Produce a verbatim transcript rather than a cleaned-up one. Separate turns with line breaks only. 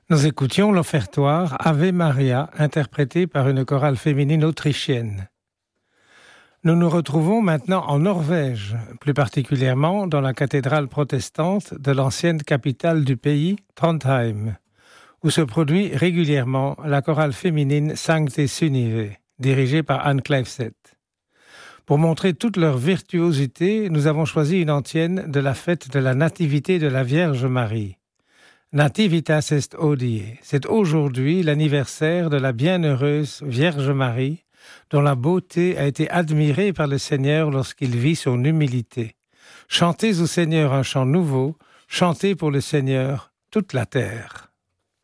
Nous écoutions l'offertoire Ave Maria, interprété par une chorale féminine autrichienne. Nous nous retrouvons maintenant en Norvège, plus particulièrement dans la cathédrale protestante de l'ancienne capitale du pays, Trondheim, où se produit régulièrement la chorale féminine Sancte Sunnive, dirigée par Anne Kleefset. Pour montrer toute leur virtuosité, nous avons choisi une antienne de la fête de la Nativité de la Vierge Marie. Nativitas est hodie. C'est aujourd'hui l'anniversaire de la bienheureuse Vierge Marie, dont la beauté a été admirée par le Seigneur lorsqu'il vit son humilité. Chantez au Seigneur un chant nouveau, chantez pour le Seigneur toute la terre.